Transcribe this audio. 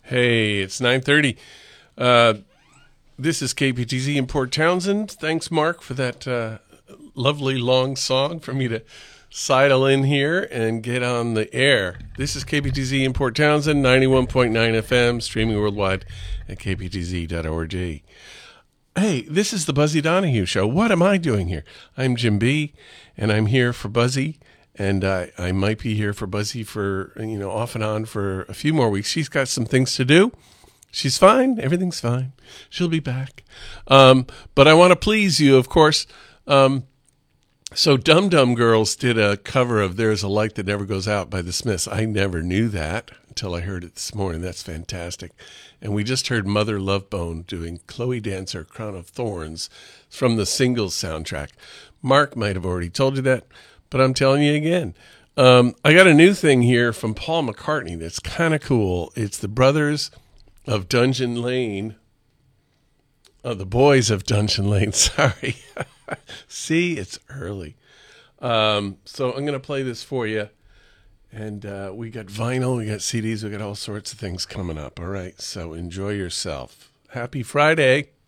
Hey, it's 9:30. Uh, this is KPTZ in Port Townsend. Thanks, Mark, for that lovely long song for me to sidle in here and get on the air. This is KPTZ in Port Townsend, 91.9 FM, streaming worldwide at kptz.org. Hey, this is the Buzzy Donahue Show. What am I doing here? I'm Jim B., and I'm here for Buzzy. And I might be here for Buzzy for, off and on for a few more weeks. She's got some things to do. She's fine. Everything's fine. She'll be back. But I want to please you, of course. So Dum Dum Girls did a cover of There's a Light That Never Goes Out by the Smiths. I never knew that until I heard it this morning. That's fantastic. And we just heard Mother Love Bone doing Chloe Dancer, Crown of Thorns from the Singles soundtrack. Mark might have already told you that, but I'm telling you again. I got a new thing here from Paul McCartney that's kind of cool. It's the Brothers of Dungeon Lane. The Boys of Dungeon Lane, sorry. See, it's early. So I'm going to play this for you. And we got vinyl, we got CDs, we got all sorts of things coming up. All right, so enjoy yourself. Happy Friday.